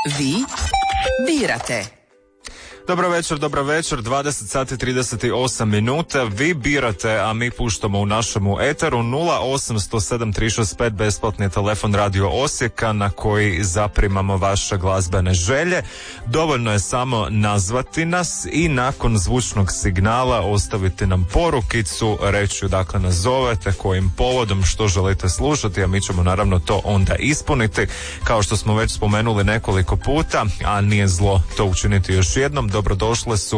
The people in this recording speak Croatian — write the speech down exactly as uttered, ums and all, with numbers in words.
Vi birate. Dobro večer, dobro večer, dvadeset sati trideset osam minuta, vi birate, a mi puštamo u našemu eteru. Nula osam sto sedam tri šest pet besplatni telefon Radio Osijeka na koji zaprimamo vaše glazbene želje. Dovoljno je samo nazvati nas i nakon zvučnog signala ostaviti nam porukicu, reći dakle nazovete, kojim povodom, što želite slušati, a mi ćemo naravno to onda ispuniti. Kao što smo već spomenuli nekoliko puta, a nije zlo to učiniti još jednom, dobrodošle su